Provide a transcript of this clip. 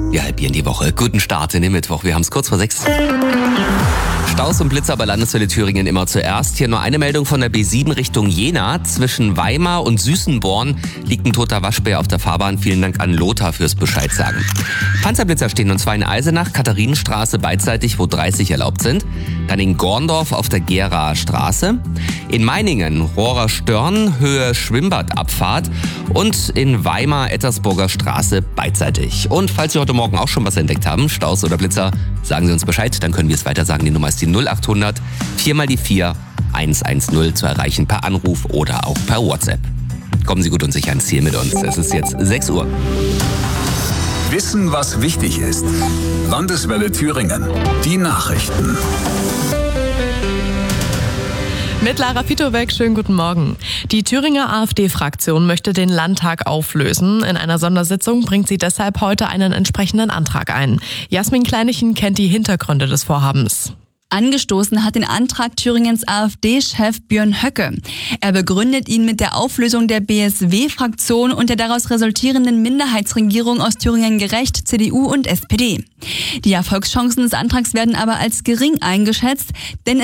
Wir halbieren die Woche. Guten Start in den Mittwoch. Wir haben es kurz vor 6. Staus und Blitzer bei Landeswelle Thüringen immer zuerst. Hier nur eine Meldung von der B7 Richtung Jena. Zwischen Weimar und Süßenborn liegt ein toter Waschbär auf der Fahrbahn. Vielen Dank an Lothar fürs Bescheid sagen. Panzerblitzer stehen und zwar in Eisenach, Katharinenstraße beidseitig, wo 30 erlaubt sind. Dann in Gorndorf auf der Geraer Straße. In Meiningen, Rohrer Störn, Höhe Schwimmbadabfahrt. Und in Weimar, Ettersburger Straße beidseitig. Und falls Sie heute Morgen auch schon was entdeckt haben, Staus oder Blitzer, sagen Sie uns Bescheid, dann können wir es weiter sagen. Die Nummer ist die 0800 4x4 110 zu erreichen per Anruf oder auch per WhatsApp. Kommen Sie gut und sicher ans Ziel mit uns. Es ist jetzt 6 Uhr. Wissen, was wichtig ist. Landeswelle Thüringen. Die Nachrichten. Mit Lara Fitowek, schönen guten Morgen. Die Thüringer AfD-Fraktion möchte den Landtag auflösen. In einer Sondersitzung bringt sie deshalb heute einen entsprechenden Antrag ein. Jasmin Kleinichen kennt die Hintergründe des Vorhabens. Angestoßen hat den Antrag Thüringens AfD-Chef Björn Höcke. Er begründet ihn mit der Auflösung der BSW-Fraktion und der daraus resultierenden Minderheitsregierung aus Thüringen Gerecht, CDU und SPD. Die Erfolgschancen des Antrags werden aber als gering eingeschätzt, denn